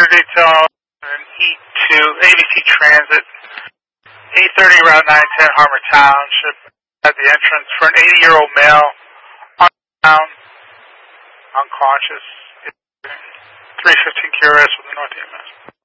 order detail an E2 ABC Transit, 830 Route 910, Harmer Township, at the entrance for an 80-year-old male, down, unconscious, 315 QRS with the North EMS.